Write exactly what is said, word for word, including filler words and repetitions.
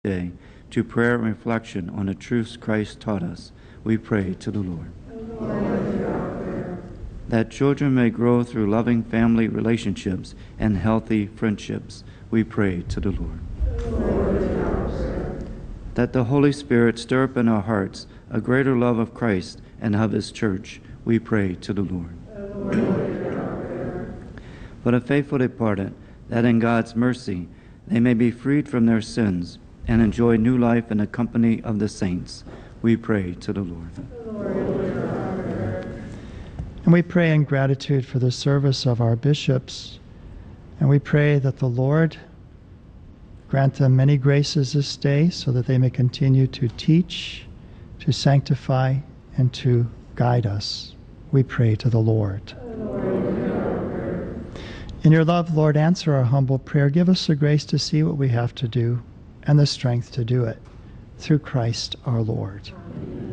day to prayer and reflection on the truths Christ taught us, we pray to the Lord. That children may grow through loving family relationships and healthy friendships, we pray to the Lord. That the Holy Spirit stir up in our hearts a greater love of Christ and of his church, we pray to the Lord. For the faithful departed, that in God's mercy they may be freed from their sins and enjoy new life in the company of the saints, we pray to the Lord. And we pray in gratitude for the service of our bishops, and we pray that the Lord grant them many graces this day so that they may continue to teach, to sanctify, and to guide us. We pray to the Lord. In your love, Lord, answer our humble prayer. Give us the grace to see what we have to do and the strength to do it. Through Christ our Lord. Amen.